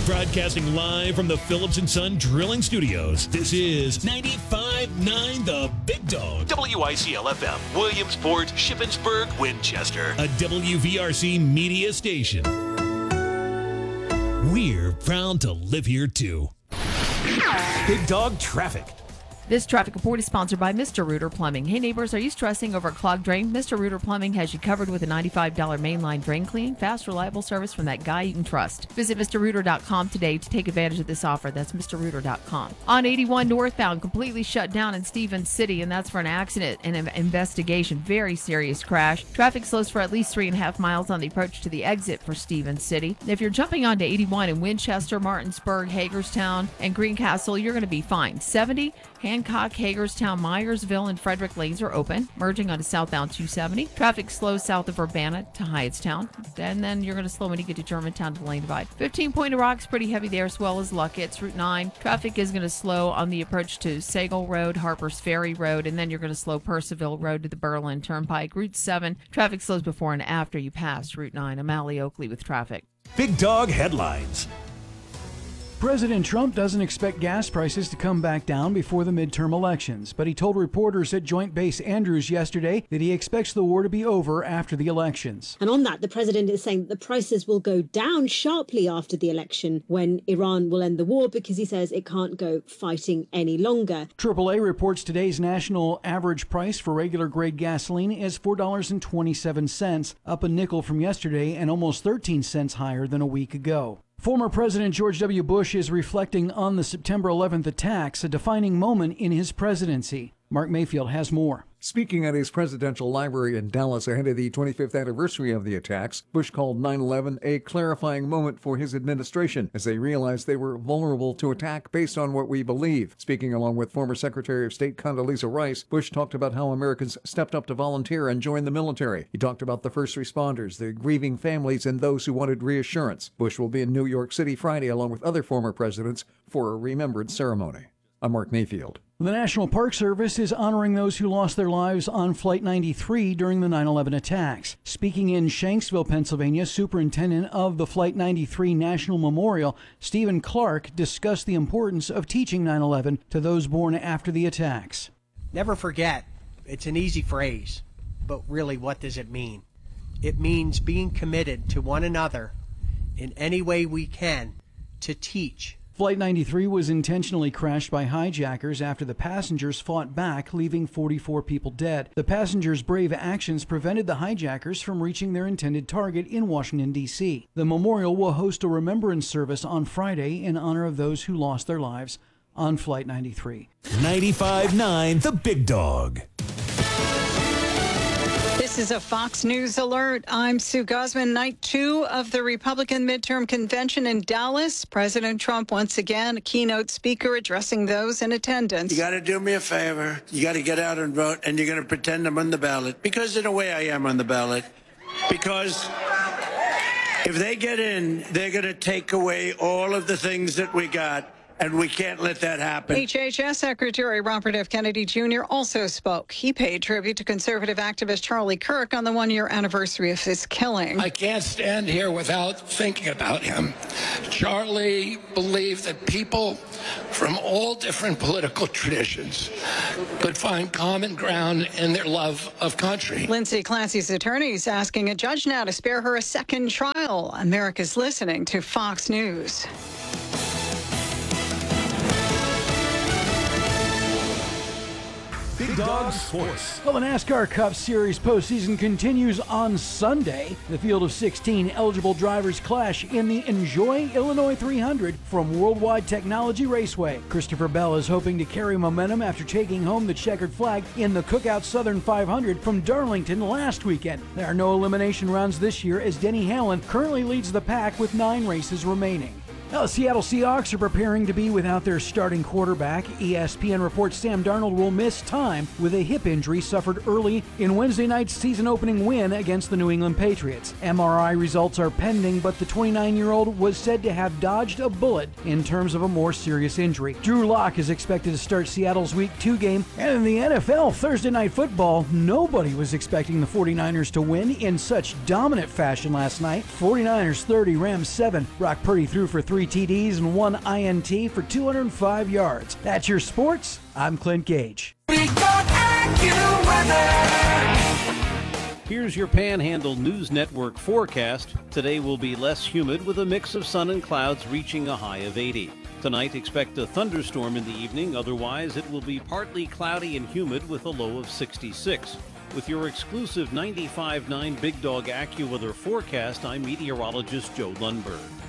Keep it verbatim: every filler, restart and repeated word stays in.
Broadcasting live from the Phillips and Son Drilling Studios, this is ninety-five point nine The Big Dog. W I C L F M, Williamsport, Shippensburg, Winchester. A W V R C media station. We're proud to live here, too. Big Dog Traffic. This traffic report is sponsored by Mister Rooter Plumbing. Hey neighbors, are you stressing over a clogged drain? Mister Rooter Plumbing has you covered with a ninety-five dollars mainline drain cleaning. Fast, reliable service from that guy you can trust. Visit Mr Rooter dot com today to take advantage of this offer. That's Mr Rooter dot com. On eighty-one northbound, completely shut down in Stevens City, and that's for an accident and an investigation. Very serious crash. Traffic slows for at least three and a half miles on the approach to the exit for Stevens City. If you're jumping onto eighty-one in Winchester, Martinsburg, Hagerstown, and Greencastle, you're going to be fine. seventy, Hancock, Hagerstown, Myersville, and Frederick lanes are open, merging onto southbound two seventy. Traffic slows south of Urbana to Hyattstown, and then you're going to slow when you get to Germantown to the lane divide. fifteen Point of Rock's pretty heavy there, as well as Luckett's. Route nine, traffic is going to slow on the approach to Sagal Road, Harper's Ferry Road, and then you're going to slow Percival Road to the Berlin Turnpike. Route seven, traffic slows before and after you pass Route nine. I'm Allie Oakley with traffic. Big Dog Headlines. President Trump doesn't expect gas prices to come back down before the midterm elections, but he told reporters at Joint Base Andrews yesterday that he expects the war to be over after the elections. And on that, the president is saying that the prices will go down sharply after the election when Iran will end the war, because he says it can't go fighting any longer. triple A reports today's national average price for regular grade gasoline is four dollars and twenty-seven cents, up a nickel from yesterday and almost thirteen cents higher than a week ago. Former President George W. Bush is reflecting on the September eleventh attacks, a defining moment in his presidency. Mark Mayfield has more. Speaking at his presidential library in Dallas ahead of the twenty-fifth anniversary of the attacks, Bush called nine eleven a clarifying moment for his administration as they realized they were vulnerable to attack based on what we believe. Speaking along with former Secretary of State Condoleezza Rice, Bush talked about how Americans stepped up to volunteer and join the military. He talked about the first responders, the grieving families, and those who wanted reassurance. Bush will be in New York City Friday along with other former presidents for a remembrance ceremony. I'm Mark Mayfield. The National Park Service is honoring those who lost their lives on Flight ninety-three during the nine eleven attacks. Speaking in Shanksville, Pennsylvania, Superintendent of the Flight ninety-three National Memorial, Stephen Clark, discussed the importance of teaching nine eleven to those born after the attacks. Never forget. It's an easy phrase, but really, what does it mean? It means being committed to one another in any way we can to teach. Flight ninety-three was intentionally crashed by hijackers after the passengers fought back, leaving forty-four people dead. The passengers' brave actions prevented the hijackers from reaching their intended target in Washington, D C The memorial will host a remembrance service on Friday in honor of those who lost their lives on Flight ninety-three. ninety-five point nine The Big Dog. This is a Fox News alert. I'm Sue Guzman. Night two of the Republican midterm convention in Dallas. President Trump, once again, a keynote speaker addressing those in attendance. You got to do me a favor. You got to get out and vote, and you're going to pretend I'm on the ballot. Because in a way I am on the ballot. Because if they get in, they're going to take away all of the things that we got. And we can't let that happen. H H S Secretary Robert F. Kennedy Junior also spoke. He paid tribute to conservative activist Charlie Kirk on the one-year anniversary of his killing. I can't stand here without thinking about him. Charlie believed that people from all different political traditions could find common ground in their love of country. Lindsay Clancy's attorneys asking a judge now to spare her a second trial. America's listening to Fox News. Big Dog Sports. Well, the NASCAR Cup Series postseason continues on Sunday. The field of sixteen eligible drivers clash in the Enjoy Illinois three hundred from Worldwide Technology Raceway. Christopher Bell is hoping to carry momentum after taking home the checkered flag in the Cookout Southern five hundred from Darlington last weekend. There are no elimination rounds this year as Denny Hamlin currently leads the pack with nine races remaining. Now, the Seattle Seahawks are preparing to be without their starting quarterback. E S P N reports Sam Darnold will miss time with a hip injury suffered early in Wednesday night's season-opening win against the New England Patriots. M R I results are pending, but the twenty-nine-year-old was said to have dodged a bullet in terms of a more serious injury. Drew Lock is expected to start Seattle's Week two game. And in the N F L Thursday Night Football, nobody was expecting the forty-niners to win in such dominant fashion last night. forty-niners thirty, Rams seven. Brock Purdy threw for three three T Ds and one I N T for two hundred five yards. That's your sports. I'm Clint Gage. Here's your Panhandle News Network forecast. Today will be less humid with a mix of sun and clouds reaching a high of eighty. Tonight, expect a thunderstorm in the evening. Otherwise, it will be partly cloudy and humid with a low of sixty-six. With your exclusive ninety-five point nine Big Dog AccuWeather forecast, I'm meteorologist Joe Lundberg.